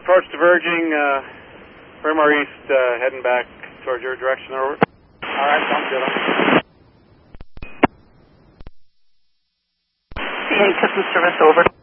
approach diverging, Braemar East, heading back towards your direction. Over. Alright, sounds good. CA Customer Service, over.